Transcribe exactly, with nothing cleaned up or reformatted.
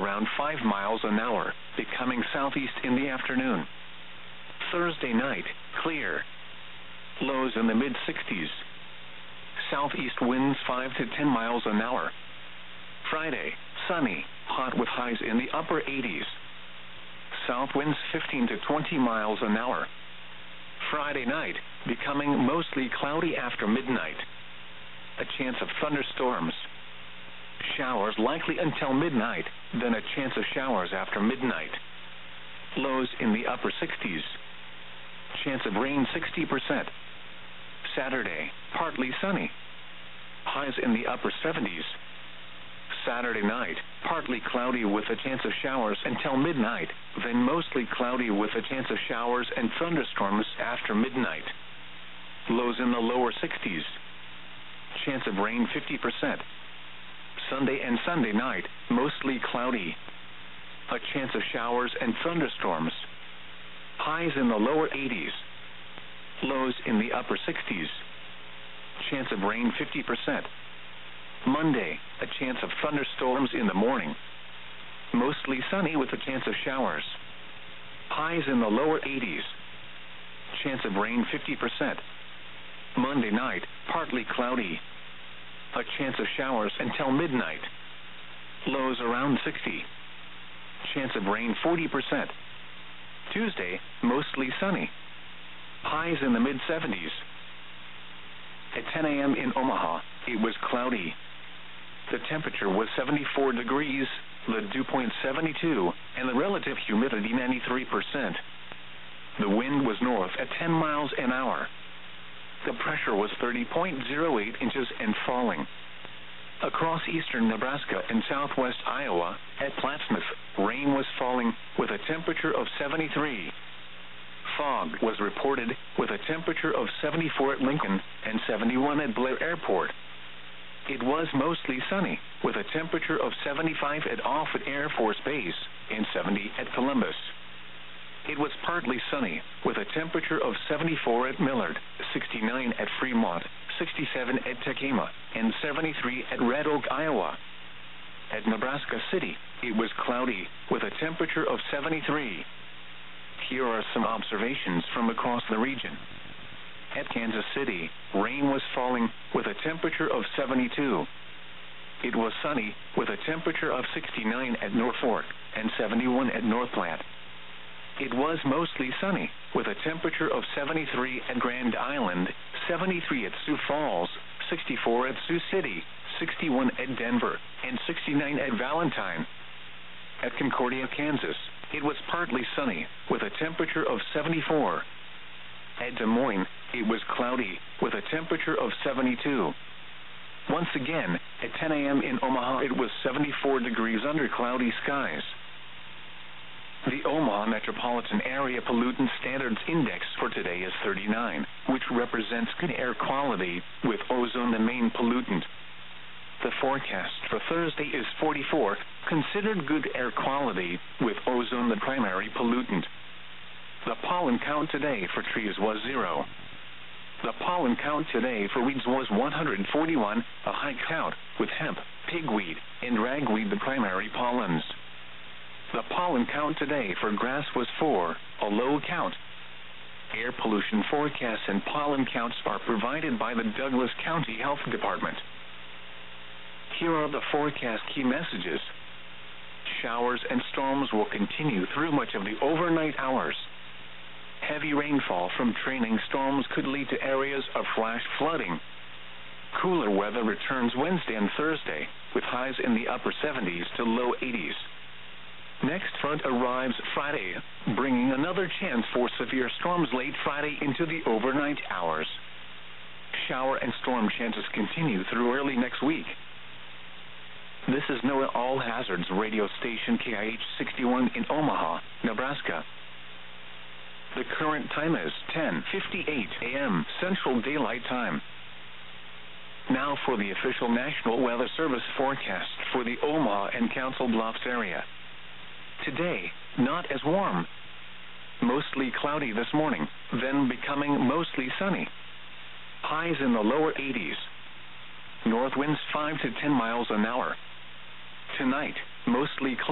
around five miles an hour, becoming southeast in the afternoon. Thursday night, clear. Lows in the mid sixties. Southeast winds five to ten miles an hour. Friday, sunny, hot with highs in the upper eighties. South winds fifteen to twenty miles an hour. Friday night, becoming mostly cloudy after midnight. A chance of thunderstorms. Showers likely until midnight, then a chance of showers after midnight. Lows in the upper sixties. Chance of rain sixty percent. Saturday, partly sunny. Highs in the upper seventies. Saturday night, partly cloudy with a chance of showers until midnight, then mostly cloudy with a chance of showers and thunderstorms after midnight. Lows in the lower sixties. Chance of rain fifty percent. Sunday and Sunday night, mostly cloudy. A chance of showers and thunderstorms. Highs in the lower eighties. Lows in the upper sixties. Chance of rain fifty percent. Monday, a chance of thunderstorms in the morning. Mostly sunny with a chance of showers. Highs in the lower eighties. Chance of rain fifty percent. Monday night, partly cloudy. A chance of showers until midnight. Lows around sixty. Chance of rain forty percent. Tuesday, mostly sunny. Highs in the mid seventies. At ten a.m. in Omaha, it was cloudy. The temperature was seventy-four degrees, the dew point seventy-two, and the relative humidity ninety-three percent. The wind was north at ten miles an hour. The pressure was thirty point zero eight inches and falling. Across eastern Nebraska and southwest Iowa, at Plattsmouth, rain was falling with a temperature of seventy-three. Fog was reported with a temperature of seventy-four at Lincoln and seventy-one at Blair Airport. It was mostly sunny with a temperature of seventy-five at Offutt Air Force Base and seventy at Columbus. It was partly sunny with a temperature of seventy-four at Millard, sixty-nine at Fremont, sixty-seven at Tekamah, and seventy-three at Red Oak, Iowa. At Nebraska City, it was cloudy with a temperature of seventy-three. Here are some observations from across the region. At Kansas City, rain was falling with a temperature of seventy-two. It was sunny with a temperature of sixty-nine at North Fork and seventy-one at North Platte. It was mostly sunny with a temperature of seventy-three at Grand Island, seventy-three at Sioux Falls, sixty-four at Sioux City, sixty-one at Denver, and sixty-nine at Valentine. At Concordia, Kansas, it was partly sunny with a temperature of seventy-four. At Des Moines, it was cloudy with a temperature of seventy-two. Once again, at ten a.m. in Omaha, it was seventy-four degrees under cloudy skies. The Omaha Metropolitan Area Pollutant Standards Index for today is thirty-nine, which represents good air quality, with ozone the main pollutant. The forecast for Thursday is forty-four, considered good air quality, with ozone the primary pollutant. The pollen count today for trees was zero. The pollen count today for weeds was one hundred forty-one, a high count, with hemp, pigweed, and ragweed the primary pollens. The pollen count today for grass was four, a low count. Air pollution forecasts and pollen counts are provided by the Douglas County Health Department. Here are the forecast key messages. Showers and storms will continue through much of the overnight hours. Heavy rainfall from trailing storms could lead to areas of flash flooding. Cooler weather returns Wednesday and Thursday, with highs in the upper seventies to low eighties. Next front arrives Friday, bringing another chance for severe storms late Friday into the overnight hours. Shower and storm chances continue through early next week. This is NOAA All Hazards radio station K I H sixty-one in Omaha, Nebraska. The current time is ten fifty-eight a.m. Central Daylight Time. Now for the official National Weather Service forecast for the Omaha and Council Bluffs area. Today, not as warm. Mostly cloudy this morning, then becoming mostly sunny. Highs in the lower eighties. North winds five to ten miles an hour. Tonight, mostly cloudy.